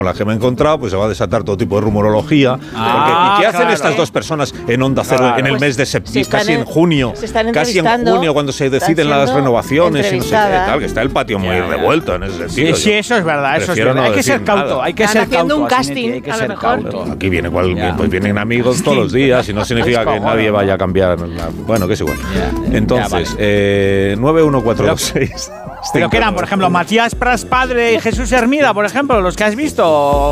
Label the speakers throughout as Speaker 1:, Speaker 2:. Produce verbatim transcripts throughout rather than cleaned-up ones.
Speaker 1: las que me he encontrado, pues se va a desatar todo tipo de rumorología.
Speaker 2: Ah,
Speaker 1: porque, ¿y qué hacen
Speaker 2: claro.
Speaker 1: estas dos personas en Onda Cero
Speaker 2: Claro.
Speaker 1: en el
Speaker 3: Pues
Speaker 1: mes de septiembre,
Speaker 3: están
Speaker 1: casi en,
Speaker 3: en-
Speaker 1: junio?
Speaker 3: se están
Speaker 1: Casi en
Speaker 3: entrevistando,
Speaker 1: junio, cuando se deciden
Speaker 3: están
Speaker 1: las
Speaker 3: siendo
Speaker 1: renovaciones y no sé qué
Speaker 3: entrevistadas.
Speaker 1: tal, que está el patio muy
Speaker 2: Ya, ya.
Speaker 1: revuelto en ese sentido.
Speaker 2: Sí, sí,
Speaker 1: Yo
Speaker 2: eso es verdad, eso es
Speaker 1: prefiero
Speaker 2: verdad.
Speaker 1: no
Speaker 2: Hay que ser
Speaker 1: decir
Speaker 2: cauto,
Speaker 1: nada.
Speaker 2: hay que
Speaker 3: Están
Speaker 2: ser
Speaker 3: haciendo
Speaker 2: cauto.
Speaker 3: un
Speaker 2: Asinetti,
Speaker 3: casting,
Speaker 2: hay que
Speaker 3: a lo
Speaker 2: ser
Speaker 3: mejor.
Speaker 2: cauto.
Speaker 1: Aquí viene cual,
Speaker 2: Ya.
Speaker 1: pues vienen amigos todos los días y no significa que nadie vaya a cambiar. Bueno, que es igual.
Speaker 2: Ya, ya,
Speaker 1: Entonces,
Speaker 2: vale.
Speaker 1: eh, nueve uno cuatro dos seis.
Speaker 2: Pero que eran, por ejemplo, Matías Prats padre y Jesús Hermida, por ejemplo, los que has visto,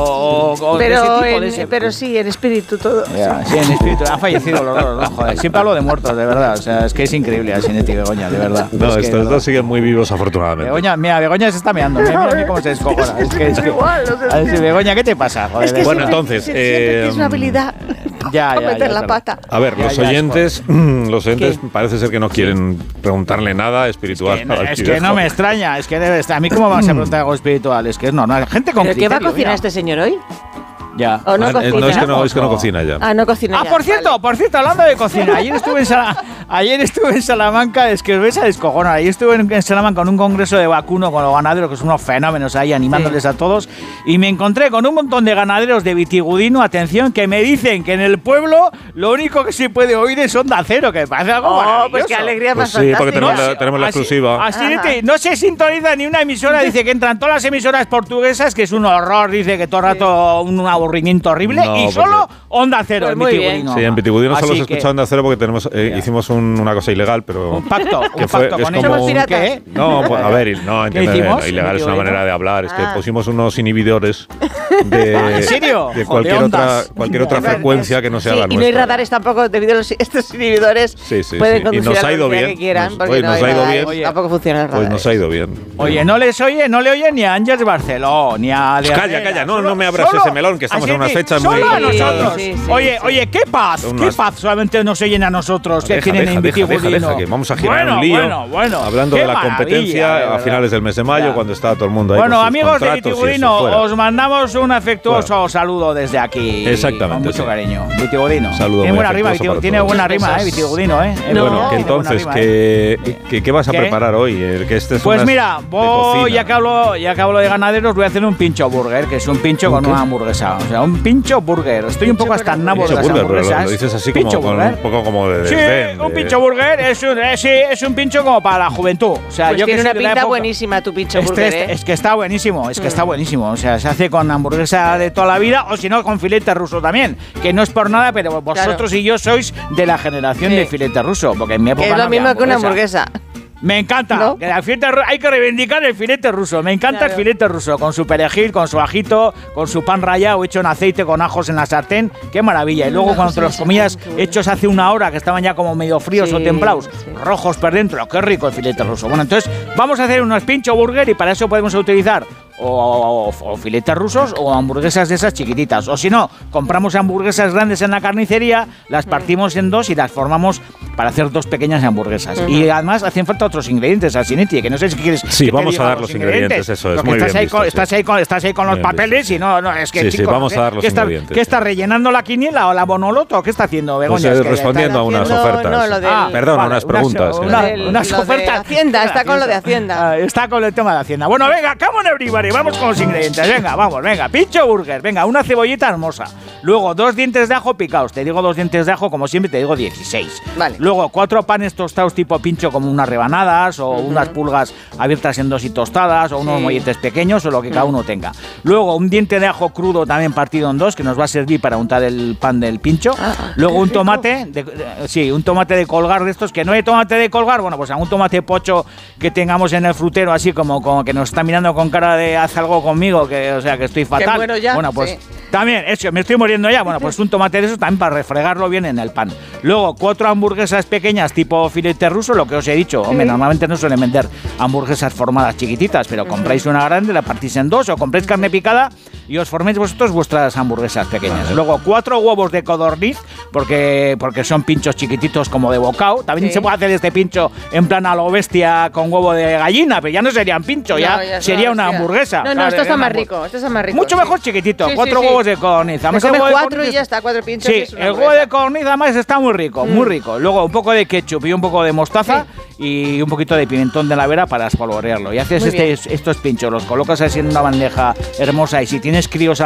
Speaker 2: o, o de ese
Speaker 3: Pero,
Speaker 2: tipo,
Speaker 3: en-
Speaker 2: de ese.
Speaker 3: pero sí, en espíritu todo.
Speaker 2: Ya, sí, en espíritu. Han fallecido los dos, ¿no? Joder, siempre hablo de muertos, de verdad. O sea, es que es increíble Asinetti y Begoña, de verdad.
Speaker 1: No,
Speaker 2: Es que,
Speaker 1: estos
Speaker 2: de
Speaker 1: dos siguen muy vivos, afortunadamente.
Speaker 2: Begoña, mira, Begoña se está meando. Mira, mira, mira cómo se descojona. Es que, es que,
Speaker 3: Igual, o sea,
Speaker 2: a ver, Begoña, ¿qué te pasa? Joder,
Speaker 3: Es que
Speaker 1: Bueno,
Speaker 3: siempre-
Speaker 1: entonces,
Speaker 3: si- siempre
Speaker 1: eh,
Speaker 3: tienes una habilidad
Speaker 2: ya,
Speaker 3: para
Speaker 2: ya,
Speaker 3: meter
Speaker 2: ya,
Speaker 3: la
Speaker 2: claro.
Speaker 3: pata.
Speaker 1: A ver,
Speaker 2: Ya,
Speaker 1: los
Speaker 2: ya, es
Speaker 1: oyentes, los oyentes
Speaker 3: ¿Qué?
Speaker 1: parece ser que no quieren preguntarle nada espiritual.
Speaker 2: Que no-
Speaker 1: al
Speaker 2: es que
Speaker 1: Cibejo.
Speaker 2: no me extraña, es que debe estar. A mí, ¿cómo vas a preguntar algo espiritual? Es que no, no, hay gente con
Speaker 3: ¿Pero qué va a
Speaker 2: criterio,
Speaker 3: cocinar
Speaker 2: mira.
Speaker 3: este señor hoy?
Speaker 2: Ya.
Speaker 3: ¿O no
Speaker 1: Ah,
Speaker 3: cocina?
Speaker 1: no, es que no, es que no cocina ya.
Speaker 3: Ah, no cocina
Speaker 2: Ah,
Speaker 3: ya,
Speaker 2: por cierto,
Speaker 3: vale.
Speaker 2: por cierto, hablando de cocina, ayer estuve en Sala- ayer estuve en Salamanca, es que os vais a descojonar. Ayer estuve en, en Salamanca con un congreso de vacuno con los ganaderos, que son unos fenómenos ahí, animándoles a todos, y me encontré con un montón de ganaderos de Vitigudino, atención, que me dicen que en el pueblo lo único que se puede oír es Onda Cero, que me parece algo
Speaker 3: Oh,
Speaker 2: maravilloso.
Speaker 3: pues qué alegría
Speaker 1: Pues
Speaker 3: más
Speaker 1: sí, porque
Speaker 3: fantástica.
Speaker 1: tenemos la, tenemos la
Speaker 2: Así-
Speaker 1: exclusiva.
Speaker 2: Así
Speaker 3: Ajá.
Speaker 2: de- no se sintoniza ni una emisora, dice que entran todas las emisoras portuguesas, que es un horror, dice que todo el rato un aburrimiento horrible,
Speaker 1: No,
Speaker 2: y
Speaker 1: porque-
Speaker 2: solo Onda Cero
Speaker 3: Pues
Speaker 2: en
Speaker 3: muy
Speaker 2: Vitigudino.
Speaker 1: Sí, en Vitigudino solo
Speaker 2: Así
Speaker 1: se
Speaker 2: que-
Speaker 1: escucha Onda Cero porque tenemos, eh, hicimos un- una cosa ilegal, pero...
Speaker 2: Un pacto,
Speaker 1: que
Speaker 2: un
Speaker 1: fue-
Speaker 2: pacto
Speaker 1: que es
Speaker 2: con
Speaker 1: como
Speaker 2: ellos.
Speaker 3: Somos piratas.
Speaker 2: ¿Qué?
Speaker 1: No, pues, a ver, y- no, entiende,
Speaker 2: hicimos?
Speaker 1: ilegal es una
Speaker 2: Vitigudino.
Speaker 1: manera de hablar, es que
Speaker 3: Ah.
Speaker 1: pusimos unos inhibidores de,
Speaker 2: Ah, ¿en serio?
Speaker 1: de
Speaker 2: Joder,
Speaker 1: cualquier otra,
Speaker 2: ondas.
Speaker 1: cualquier otra
Speaker 2: Joder,
Speaker 1: frecuencia que no sea
Speaker 3: Sí,
Speaker 1: la
Speaker 3: y no
Speaker 1: nuestra.
Speaker 3: hay radares tampoco debido a los, estos inhibidores.
Speaker 1: Sí, sí,
Speaker 3: pueden
Speaker 1: sí. Y
Speaker 3: conducir
Speaker 1: nos
Speaker 3: a la
Speaker 1: ha ido
Speaker 3: velocidad
Speaker 1: bien.
Speaker 3: que quieran,
Speaker 1: Nos-
Speaker 3: porque
Speaker 1: oye,
Speaker 3: no
Speaker 1: nos
Speaker 3: hay
Speaker 1: ha ido
Speaker 3: radares,
Speaker 2: bien.
Speaker 3: tampoco funcionan los
Speaker 1: Pues
Speaker 3: radares.
Speaker 1: nos ha ido bien.
Speaker 2: Oye, no les oye, no le oye ni a Ángeles Barceló, ni a... de
Speaker 1: Calla,
Speaker 2: Herrera,
Speaker 1: calla, no,
Speaker 2: solo-
Speaker 1: no me abras
Speaker 2: solo-
Speaker 1: ese melón, que estamos
Speaker 2: así
Speaker 1: en unas
Speaker 2: que
Speaker 1: fechas
Speaker 2: solo
Speaker 1: muy-
Speaker 2: a nosotros.
Speaker 3: Sí, sí,
Speaker 2: oye,
Speaker 3: sí.
Speaker 2: oye, qué paz,
Speaker 1: Son
Speaker 2: qué
Speaker 1: unas-
Speaker 2: paz solamente nos oyen a nosotros, que
Speaker 1: Deja,
Speaker 2: tienen
Speaker 1: deja,
Speaker 2: en
Speaker 1: deja, deja,
Speaker 2: Vitigudino.
Speaker 1: deja, que vamos a girar
Speaker 2: bueno,
Speaker 1: un lío
Speaker 2: bueno, bueno,
Speaker 1: hablando
Speaker 2: qué
Speaker 1: de la
Speaker 2: maravilla,
Speaker 1: competencia
Speaker 2: de
Speaker 1: a
Speaker 2: verdad.
Speaker 1: finales del mes de mayo,
Speaker 2: Ya.
Speaker 1: cuando está todo el mundo ahí
Speaker 2: Bueno,
Speaker 1: con sus
Speaker 2: amigos de
Speaker 1: contratos y eso,
Speaker 2: Vitigudino,
Speaker 1: fuera.
Speaker 2: os mandamos un afectuoso
Speaker 1: Fuera.
Speaker 2: saludo desde aquí.
Speaker 1: Exactamente,
Speaker 2: Con mucho
Speaker 1: sí.
Speaker 2: cariño. Vitigudino.
Speaker 1: Saludo
Speaker 2: Tiene
Speaker 1: muy
Speaker 2: buena rima,
Speaker 1: afectuoso
Speaker 2: Vitigu-
Speaker 1: para
Speaker 2: tiene
Speaker 1: todos.
Speaker 2: buena rima,
Speaker 3: Esas-
Speaker 2: eh, Vitigudino, eh. Es
Speaker 3: No.
Speaker 2: bueno,
Speaker 1: Bueno, que
Speaker 2: tiene buena
Speaker 1: entonces,
Speaker 2: rima, eh.
Speaker 1: ¿qué, qué, qué vas a
Speaker 2: ¿Qué?
Speaker 1: preparar hoy? El que este es
Speaker 2: Pues
Speaker 1: unas
Speaker 2: mira,
Speaker 1: de
Speaker 2: voy,
Speaker 1: cocina.
Speaker 2: ya que hablo, ya que hablo de ganaderos, voy a hacer un pincho burger, que es un pincho con
Speaker 1: qué?
Speaker 2: una hamburguesa. O sea, un pincho burger. Estoy un poco hasta en nabo de
Speaker 1: Pincho
Speaker 2: las
Speaker 1: burger, pero lo,
Speaker 2: hamburguesas.
Speaker 1: lo dices así como
Speaker 2: Pincho
Speaker 1: con
Speaker 2: burger.
Speaker 1: un poco como de
Speaker 2: Sí,
Speaker 1: desdén,
Speaker 2: un
Speaker 1: de-
Speaker 2: pincho burger es un, es, sí, es un pincho como para la juventud. O sea,
Speaker 3: Pues
Speaker 2: yo que
Speaker 3: tiene
Speaker 2: soy
Speaker 3: una
Speaker 2: de la
Speaker 3: pinta
Speaker 2: época-
Speaker 3: buenísima tu pincho
Speaker 2: Este
Speaker 3: burger,
Speaker 2: es,
Speaker 3: ¿eh?
Speaker 2: es que está buenísimo, es que
Speaker 3: Mm.
Speaker 2: está buenísimo. O sea, se hace con hamburguesa de toda la vida o si no con filete ruso también. Que no es por nada, pero vosotros y yo sois de la generación
Speaker 3: Sí.
Speaker 2: de filete ruso. Porque en mi época
Speaker 3: Que es
Speaker 2: no
Speaker 3: lo
Speaker 2: había
Speaker 3: mismo que una hamburguesa.
Speaker 2: Me encanta.
Speaker 3: ¿No?
Speaker 2: Que la filete ru- hay que reivindicar el filete ruso. Me encanta
Speaker 3: Claro.
Speaker 2: el filete ruso. Con su perejil, con su ajito, con su pan rallado hecho en aceite con ajos en la sartén. Qué maravilla. Y luego
Speaker 3: Ajos
Speaker 2: cuando
Speaker 3: en
Speaker 2: te
Speaker 3: la
Speaker 2: los comías
Speaker 3: sartén, qué bueno.
Speaker 2: hechos hace una hora, que estaban ya como medio fríos
Speaker 3: Sí,
Speaker 2: o templados,
Speaker 3: sí.
Speaker 2: rojos por dentro. Qué rico el filete ruso. Bueno, entonces vamos a hacer unos pincho burger y para eso podemos utilizar o, o- o filetes rusos o hamburguesas de esas chiquititas. O si no, compramos hamburguesas grandes en la carnicería, las partimos en dos y las formamos para hacer dos pequeñas hamburguesas. Y además hacen falta otros ingredientes, Asinetti, que no sé si quieres.
Speaker 1: Sí,
Speaker 2: que te
Speaker 1: vamos
Speaker 2: diga
Speaker 1: a dar los ingredientes, eso es,
Speaker 2: Porque
Speaker 1: muy
Speaker 2: estás
Speaker 1: bien
Speaker 2: ahí
Speaker 1: visto,
Speaker 2: con,
Speaker 1: sí.
Speaker 2: estás ahí con, estás ahí con los
Speaker 1: Bien
Speaker 2: papeles
Speaker 1: visto,
Speaker 2: y no, no, es que
Speaker 1: Sí, sí,
Speaker 2: chico,
Speaker 1: vamos a
Speaker 2: ¿qué-
Speaker 1: dar los
Speaker 2: ¿qué está,
Speaker 1: ingredientes,
Speaker 2: ¿Qué
Speaker 1: sí.
Speaker 2: está rellenando la quiniela o la bonoloto? ¿Qué está haciendo
Speaker 1: Pues,
Speaker 2: Begoña?
Speaker 1: eh,
Speaker 2: Es que
Speaker 1: respondiendo a
Speaker 3: están
Speaker 1: unas
Speaker 3: haciendo-
Speaker 1: ofertas.
Speaker 3: no, lo del-
Speaker 1: ah, perdón,
Speaker 2: Vale,
Speaker 1: unas
Speaker 2: unas-
Speaker 1: preguntas. que
Speaker 2: una-
Speaker 1: no-
Speaker 3: Del-
Speaker 2: unas
Speaker 3: lo de
Speaker 2: ofertas.
Speaker 3: Hacienda, está con lo de Hacienda.
Speaker 2: Ah, está con el tema de Hacienda. Bueno, venga, come on everybody, vamos con los ingredientes. Venga, vamos, venga. Pincho burger, venga, una cebollita hermosa. Luego, dos dientes de ajo picados. Te digo dos dientes de ajo, como siempre, te digo dieciséis.
Speaker 3: Vale.
Speaker 2: Luego, cuatro panes tostados tipo pincho, como unas rebanadas o unas pulgas abiertas en dos y tostadas o unos
Speaker 3: Sí.
Speaker 2: molletes pequeños o lo que cada uno tenga. Luego, un diente de ajo crudo también partido en dos, que nos va a servir para untar el pan del pincho.
Speaker 3: Ah,
Speaker 2: Luego,
Speaker 3: qué
Speaker 2: un
Speaker 3: rico.
Speaker 2: tomate, de- de- sí, un tomate de colgar de estos, que no hay tomate de colgar, bueno, pues a un tomate pocho que tengamos en el frutero, así como, como que nos está mirando con cara de haz algo conmigo, que o sea que estoy fatal.
Speaker 3: muero ya,
Speaker 2: Bueno, pues
Speaker 3: sí.
Speaker 2: también, eso, me estoy muriendo ya. Bueno, pues un tomate de esos también para refregarlo bien en el pan. Luego, cuatro hamburguesas pequeñas tipo filete ruso, lo que os he dicho. Hombre, normalmente no suelen vender hamburguesas formadas chiquititas, pero compráis una grande, la partís en dos o compráis carne picada y os forméis vosotros vuestras hamburguesas pequeñas.
Speaker 1: Vale.
Speaker 2: Luego, cuatro huevos de codorniz, porque, porque son pinchos chiquititos como de bocao. También
Speaker 3: Sí.
Speaker 2: se puede hacer este pincho en plan a lo bestia con huevo de gallina, pero ya no serían pincho,
Speaker 3: No,
Speaker 2: ya,
Speaker 3: ya es
Speaker 2: sería
Speaker 3: una
Speaker 2: una
Speaker 3: hostia.
Speaker 2: hamburguesa.
Speaker 3: No, no,
Speaker 2: Claro,
Speaker 3: esto está
Speaker 2: una
Speaker 3: más
Speaker 2: hamburguesa.
Speaker 3: rico, esto está más rico.
Speaker 2: Mucho
Speaker 3: sí.
Speaker 2: mejor chiquitito,
Speaker 3: Sí, sí,
Speaker 2: cuatro
Speaker 3: sí.
Speaker 2: huevos de codorniz.
Speaker 3: Te
Speaker 2: Además, el
Speaker 3: comes
Speaker 2: huevo de
Speaker 3: cuatro
Speaker 2: codorniz
Speaker 3: y ya está, cuatro pinchos. y
Speaker 2: Sí,
Speaker 3: es una
Speaker 2: el huevo
Speaker 3: hamburguesa.
Speaker 2: de codorniz además está muy rico, muy rico. Luego un poco de ketchup y un poco de mostaza y un poquito de pimentón de la vera para espolvorearlo. Y haces
Speaker 3: Muy
Speaker 2: este, estos pinchos, los colocas así en una bandeja hermosa y si tienes críos